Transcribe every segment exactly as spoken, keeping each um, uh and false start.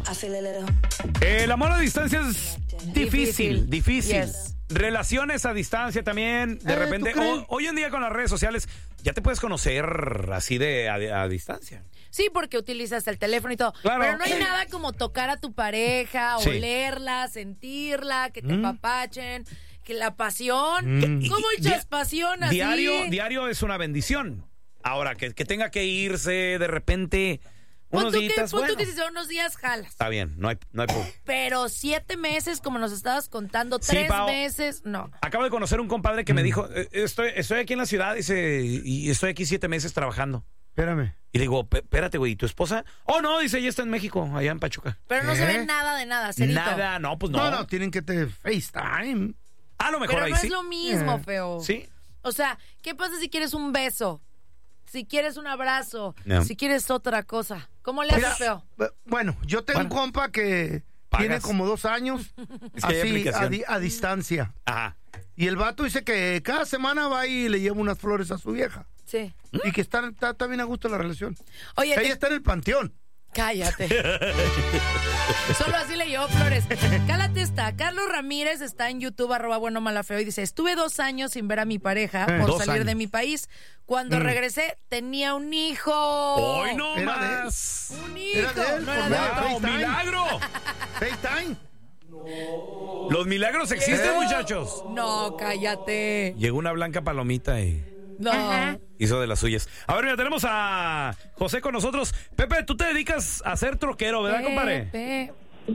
El amor a distancia es difícil, difícil. difícil. Yes. Relaciones a distancia también, de Eh, repente. ¿tú crees? O- hoy en día con las redes sociales ya te puedes conocer así de a, a distancia. Sí, porque utilizas el teléfono y todo. Claro. Pero no hay nada como tocar a tu pareja, Sí. olerla, sentirla, que te Mm. apapachen, que la pasión. Mm. ¿Cómo Y- echas di- pasión así? Diario, diario es una bendición. Ahora, que, que tenga que irse de repente Pon unos tú que, días, pon tú bueno, que si son unos días jalas. está bien, no hay, no hay problema. Pero siete meses, como nos estabas contando, Sí, tres Pao. meses, no. Acabo de conocer un compadre Mm. que me dijo, "Eh, estoy, estoy aquí en la ciudad, dice, y estoy aquí siete meses trabajando. Espérame. Y le digo, "Pe- espérate, güey, ¿y tu esposa? Oh, no, dice, ella está en México, allá en Pachuca. Pero no ¿Qué? se ve nada de nada, cerito. Nada, no, pues no. No, no, tienen que te FaceTime. A lo mejor Pero ahí no sí. es lo mismo, Eh. feo. Sí. O sea, ¿qué pasa si quieres un beso? Si quieres un abrazo, No. si quieres otra cosa. ¿Cómo le Mira, haces, feo? bu- bueno, yo tengo Bueno. un compa que Pagas. tiene como dos años Es que hay así, a, aplicación. di- a distancia. Ajá. Y el vato dice que cada semana va y le lleva unas flores a su vieja. Sí. Y que está, está, está bien a gusto la relación. Oye, Ella te- está en el panteón. cállate. Solo así le llevó flores. Cálate esta. Carlos Ramírez está en YouTube, arroba bueno mala feo, y dice, estuve dos años sin ver a mi pareja Eh, por dos salir años. de mi país. Cuando regresé, tenía un hijo. ¡Hoy no Era de él. más! Un hijo. Era de él, no por era de medio de otro. ¡Wow, FaceTime. milagro! FaceTime. Los milagros existen, ¿Eh? muchachos. No, cállate. Llegó una blanca palomita y No. hizo de las suyas. A ver, mira, tenemos a José con nosotros. Pepe, tú te dedicas a ser troquero, ¿verdad, compadre? Pepe.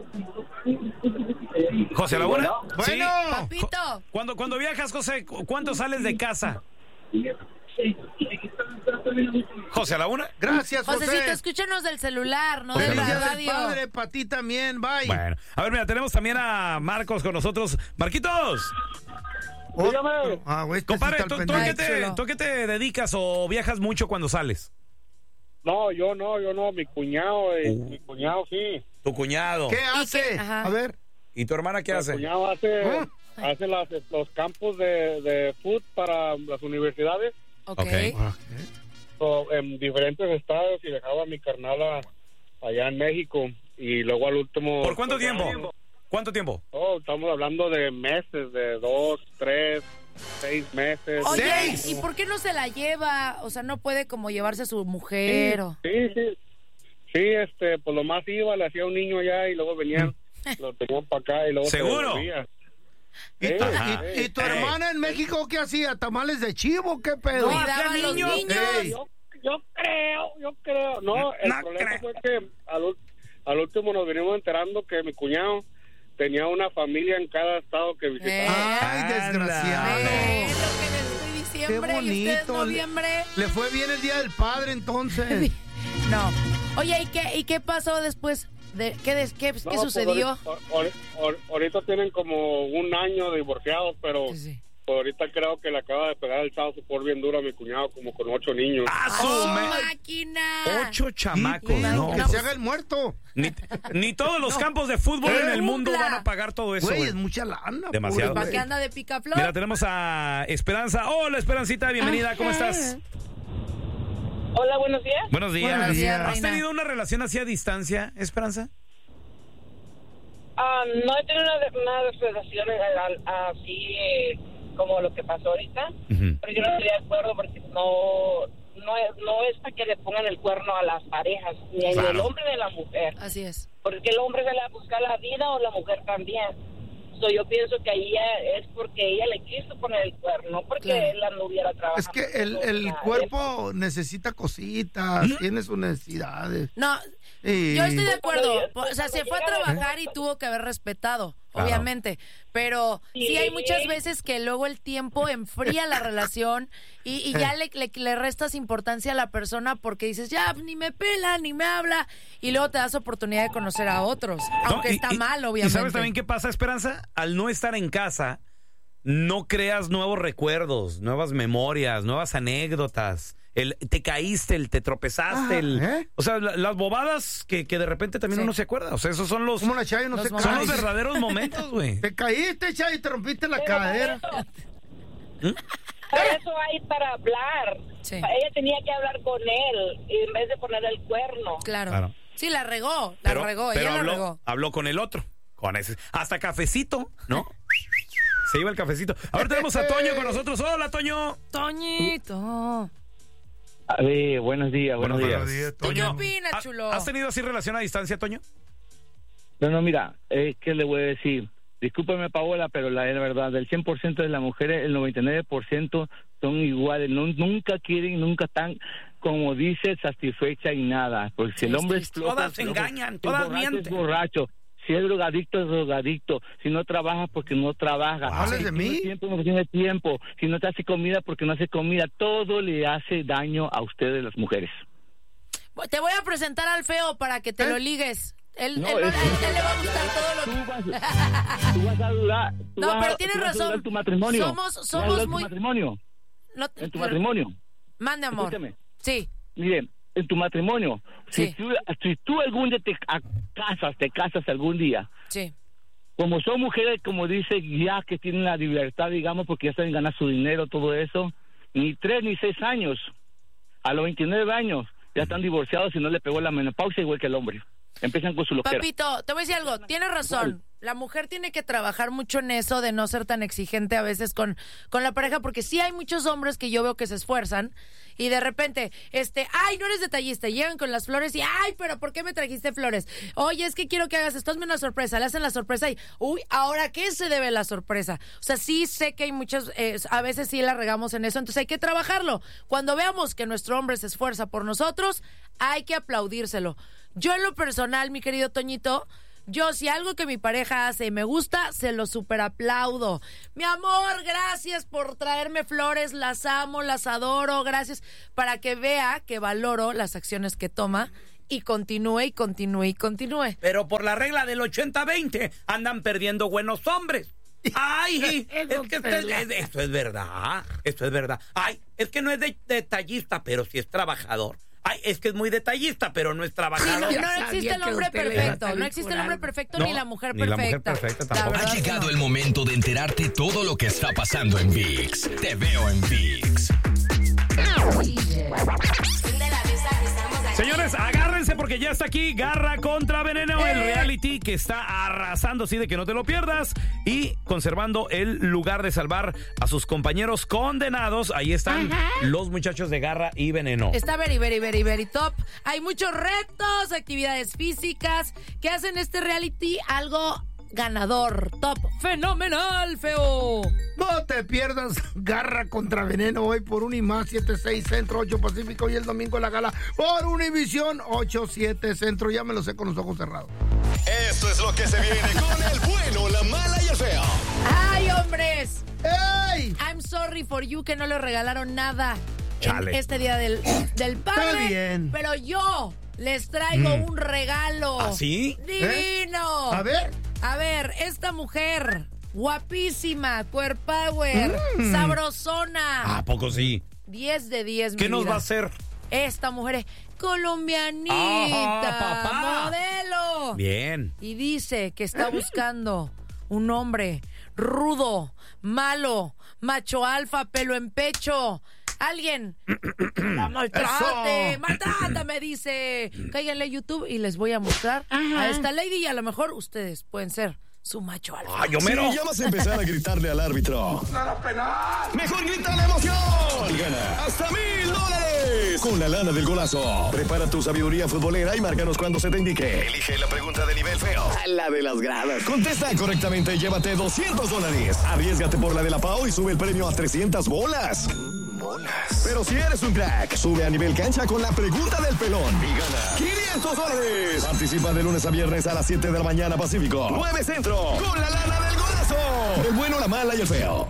José Laguna. Bueno. Sí. Papito. Cuando, cuando viajas, José, ¿cu- ¿cuánto sales de casa? José Laguna. Gracias, José. Josecito, escúchanos del celular, no de Feliz la día del radio. padre, para ti también, bye. Bueno, a ver, mira, tenemos también a Marcos con nosotros. Marquitos, Oh, Dígame. Ah, güey, este sí compadre, está al ¿tú, tú a qué pendiente. te, chulo. tú a qué te dedicas o viajas mucho cuando sales? No, yo no, yo no, mi cuñado, eh, Uh. mi cuñado sí. Tu cuñado. ¿Qué ¿Y hace? qué? Ajá. A ver. ¿Y tu hermana qué Mi hace? cuñado hace, ¿Eh? hace las, los campos de, de food para las universidades Ok. Ok. Ah, so, en diferentes estados y dejaba a mi carnala allá en México y luego al último... ¿Por cuánto tiempo? ¿Cuánto tiempo? Oh, estamos hablando de meses, de dos, tres, seis meses. Oye, Seis. ¿y por qué no se la lleva? O sea, no puede como llevarse a su mujer o... Sí, sí. Sí, este, pues lo más iba, le hacía un niño allá y luego venían, lo tenían para acá y luego se ¿Seguro? devolvía. ¿Y, Sí, tu, Ajá. y- y tu Ey. hermana en México qué hacía? ¿Tamales de chivo? ¿Qué pedo? No, cuidaba a los niños. Ey. Yo, yo creo, yo creo. No, el No problema creo. fue que al, ul- al último nos venimos enterando que mi cuñado tenía una familia en cada estado que visitaba. Ay, Anda. desgraciado. Eh, lo que les estoy Qué diciembre y ustedes bonito. noviembre. Le fue bien el día del padre entonces. No. Oye, ¿y qué, y qué pasó después? De, ¿Qué, des- qué, No, qué pues, sucedió? ahorita, ahor- ahor- ahorita tienen como un año divorciados, pero Sí, sí. pues, ahorita creo que le acaba de pegar el chavo por bien duro a mi cuñado, como con ocho niños. ¡Ah, ¡A su su me- máquina! Ocho chamacos, Sí, no. que pues- se haga el muerto. Ni, ni todos los campos de fútbol en el mundo Cumpla. van a pagar todo eso, Güey, güey. es mucha lana. Demasiado. pobre ¿Para qué güey. anda de picaflor? Mira, tenemos a Esperanza. Hola, Esperancita, bienvenida, ¿cómo estás? Hola, buenos días. Buenos días. Buenos días, ¿Has reina. tenido una relación así a distancia, Esperanza? Ah, no he tenido una, una relación a- a- así eh, como lo que pasó ahorita, Ujú. pero yo no estoy de acuerdo porque no no es, no es para que le pongan el cuerno a las parejas, ni Claro. el hombre ni la mujer, Así es. porque el hombre se le va a buscar la vida o la mujer también. So, yo pienso que ahí ya es porque ella le quiso poner el cuerno, no porque Claro. él no hubiera trabajado. Es que el, el cuerpo necesita cositas, tiene sus necesidades. No, Y- yo estoy de acuerdo. Cuando- O sea, se fue a cuando trabajar y tuvo que haber respetado, Claro. obviamente. Pero sí. Sí. hay muchas veces que luego el tiempo enfría la relación y, y ya le, le, le restas importancia a la persona porque dices, ya, pues, ni me pela, ni me habla. Y luego te das oportunidad de conocer a otros. Aunque No, y- está y- mal, ¿Y obviamente. sabes también qué pasa, Esperanza? Al no estar en casa, no creas nuevos recuerdos, nuevas memorias, nuevas anécdotas. El, te caíste, el te tropezaste, Ah, el, ¿eh? o sea, la- las bobadas que, que de repente también Sí. uno se acuerda. O sea, esos son los, ¿Cómo la Chayo no Los se momentos. son cae? los verdaderos momentos, güey. Te caíste, Chayo, y te rompiste la Pero cadera. para eso- ¿Mm? Para eso hay para hablar. Sí. Ella tenía que hablar con él en vez de poner el cuerno. Claro. Claro. Sí, la regó, la pero, regó, pero ella habló, la regó. habló con el otro. Con ese. Hasta cafecito, ¿no? Se iba el cafecito. Ahora tenemos a Toño con nosotros. Hola, Toño. Toñito. A ver, buenos días, buenos, Buenos días. días, ¿Tú qué Toño. opinas, ¿ha- chulo? ¿Has tenido así relación a distancia, Toño? No, no, mira, es que le voy a decir, discúlpeme, Paola, pero la, la verdad, del cien por ciento de las mujeres, el noventa y nueve por ciento son iguales, no, nunca quieren, nunca están, como dice, satisfechas y nada, porque si el hombre es flojo, Todas el flojo, engañan, el todas borracho mienten. es borracho. Si es drogadicto, es drogadicto. Si no trabaja, porque no trabaja. ¿Hablas Si de tiene mí? tiempo, no tiene tiempo. Si no te hace comida, porque no hace comida. Todo le hace daño a ustedes, las mujeres. Te voy a presentar al feo para que te ¿Eh? lo ligues. Él, No, él, no- es- a él le va a gustar todo lo Tú que... vas, tú vas a durar. tú No, vas a- pero tienes tú vas a durar razón. Tu matrimonio. Somos- Tú vas a somos durar tu muy- matrimonio. No, En tu pero- matrimonio. Mande, amor. Escúchame. Sí. Mire, en tu matrimonio. Sí. Si, tú, si tú algún día te a- casas, te casas algún día. Sí. Como son mujeres, como dice, ya que tienen la libertad, digamos, porque ya saben ganar su dinero, todo eso, ni tres ni seis años, a los veintinueve años, ya están divorciados y no le pegó la menopausia igual que el hombre. Empiezan con su loquera. Papito, te voy a decir algo, tienes razón. La mujer tiene que trabajar mucho en eso de no ser tan exigente a veces con, con la pareja, porque sí hay muchos hombres que yo veo que se esfuerzan y de repente, este, ay, no eres detallista, llegan con las flores y, ay, pero ¿por qué me trajiste flores? Oye, es que quiero que hagas esto, hazme una sorpresa, le hacen la sorpresa y, uy, ¿ahora qué se debe la sorpresa? O sea, sí sé que hay muchas, eh, a veces sí la regamos en eso, entonces hay que trabajarlo. Cuando veamos que nuestro hombre se esfuerza por nosotros, hay que aplaudírselo. Yo en lo personal, mi querido Toñito, yo si algo que mi pareja hace y me gusta, se lo super aplaudo. Mi amor, gracias por traerme flores, las amo, las adoro, gracias, para que vea que valoro las acciones que toma y continúe y continúe y continúe. Pero por la regla del ochenta veinte andan perdiendo buenos hombres. Ay, es que esto es, esto es verdad, esto es verdad. Ay, es que no es de, detallista, pero sí es trabajador. Ay, es que es muy detallista, pero no es Sí, trabajador. no, no sabía existe el que hombre usted le iba a perfecto, salir no existe el por hombre algo. perfecto No, ni la mujer ni la mujer perfecta. perfecta La tampoco. verdad Ha que llegado no. el momento de enterarte todo lo que está pasando en ViX. Te veo en ViX. Señores, agárrense porque ya está aquí Garra contra Veneno, el reality que está arrasando, así de que no te lo pierdas, y conservando el lugar de salvar a sus compañeros condenados. Ahí están los muchachos de Garra y Veneno. Está very, very, very, very top. Hay muchos retos, actividades físicas que hacen este reality algo ganador, top, fenomenal, feo. No te pierdas Garra contra Veneno hoy por Unimás siete seis Centro, ocho Pacífico, y el domingo la gala por Univisión ocho siete Centro. Ya me lo sé con los ojos cerrados. Esto es lo que se viene con el bueno, la mala y el feo. ¡Ay, hombres! ¡Ey! I'm sorry for you que no le regalaron nada Chale. en este día del, del padre. Está bien. Pero yo les traigo un regalo. ¿Ah, sí? ¡Divino! A ver. A ver, esta mujer, guapísima, core power, sabrosona. ¿A poco sí? diez de diez, ¿Qué mi nos vida. va a hacer? Esta mujer es colombianita, Ajá, papá. modelo. Bien. Y dice que está buscando un hombre rudo, malo, macho alfa, pelo en pecho. Alguien la maltrate, Eso. maltrata, me dice. Cáiganle a YouTube y les voy a mostrar a esta lady y a lo mejor ustedes pueden ser su macho alfa. ¡Ay, Homero! Si ya vas a empezar a gritarle al árbitro. ¡Nada penal! Mejor grita la emoción. Y gana hasta mil dólares con la lana del golazo. Prepara tu sabiduría futbolera y márcanos cuando se te indique. Elige la pregunta de nivel feo. La de las gradas. Contesta correctamente y llévate doscientos dólares. Arriésgate por la de la Pau y sube el premio a trescientas bolas. Bolas. Pero si eres un crack, sube a nivel cancha con la pregunta del pelón y gana quinientos dólares. Participa de lunes a viernes a las siete de la mañana Pacífico, nueve Centro, con la lana del golazo. El bueno, la mala y el feo.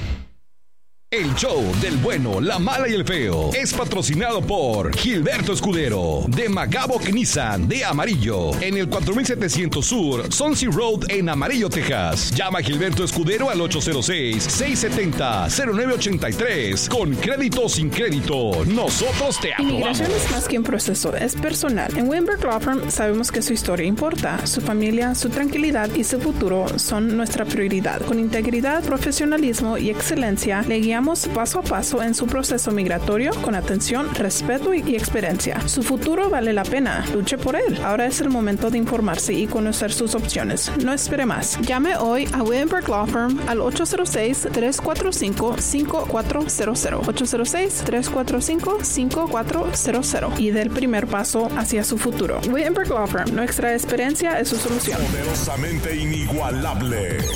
El show del bueno, la mala y el feo es patrocinado por Gilberto Escudero de Magabo Nissan de Amarillo en el cuatro mil setecientos Sur, Swansea Road en Amarillo, Texas. Llama a Gilberto Escudero al ocho cero seis, seis siete cero, cero nueve ocho tres con crédito o sin crédito. Nosotros te Inmigración aprobamos. es más que un proceso, es personal. En Weinberg Law Firm sabemos que su historia importa. Su familia, su tranquilidad y su futuro son nuestra prioridad. Con integridad, profesionalismo y excelencia, le guiamos guiamos paso a paso en su proceso migratorio con atención, respeto y experiencia. Su futuro vale la pena. Luche por él. Ahora es el momento de informarse y conocer sus opciones. No espere más. Llame hoy a Williamburg Law Firm al ocho cero seis, tres cuatro cinco, cinco cuatro cero cero. ocho cero seis, tres cuatro cinco, cinco cuatro cero cero y dé el primer paso hacia su futuro. Williamburg Law Firm. Nuestra experiencia es su solución. Poderosamente inigualable.